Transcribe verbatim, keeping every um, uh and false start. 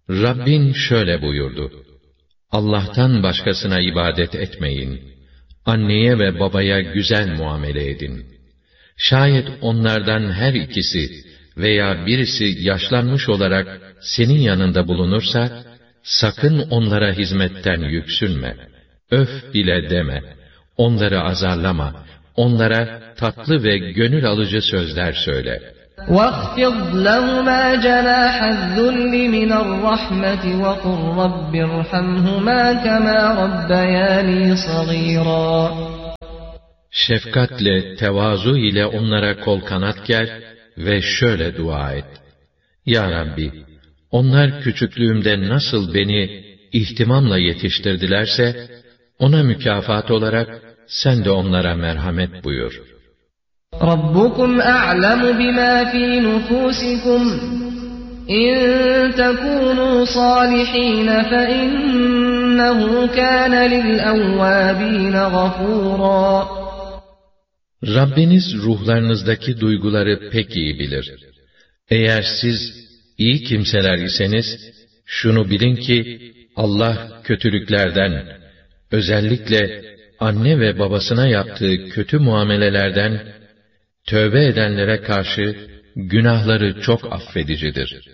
Rabbin şöyle buyurdu: Allah'tan başkasına ibadet etmeyin. Anneye ve babaya güzel muamele edin. Şayet onlardan her ikisi veya birisi yaşlanmış olarak senin yanında bulunursa, sakın onlara hizmetten yüksünme. Öf bile deme. Onları azarlama. Onlara tatlı ve gönül alıcı sözler söyle. وَاخْفِضْ لَهُمَا جَنَاحَ الذُّلِّ مِنَ الرَّحْمَةِ وَقُلْ رَبِّ ارْحَمْهُمَا كَمَا رَبَّيَانِي صَغِيرًا. Şefkatle, tevazu ile onlara kol kanat ger ve şöyle dua et: Ya Rabbi, onlar küçüklüğümde nasıl beni ihtimamla yetiştirdilerse, ona mükafat olarak sen de onlara merhamet buyur. رَبُّكُمْ أَعْلَمُ بِمَا فِي نُفُوسِكُمْ إِن تَكُونُوا صَالِحِينَ فَإِنَّهُ كَانَ لِلْأَوَّابِينَ غَفُورًا. Rabbiniz ruhlarınızdaki duyguları pek iyi bilir. Eğer siz iyi kimseler iseniz, şunu bilin ki Allah kötülüklerden, özellikle anne ve babasına yaptığı kötü muamelelerden, tövbe edenlere karşı günahları çok affedicidir.